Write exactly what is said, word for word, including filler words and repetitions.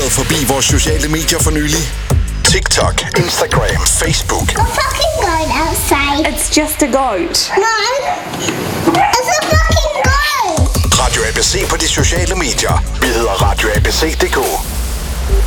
været forbi vores sociale medier for nylig? TikTok, Instagram, Facebook. A fucking goat outside. It's just a goat. No. It's a fucking goat. Radio A B C på de sociale medier. Vi hedder Radio A B C punktum d k.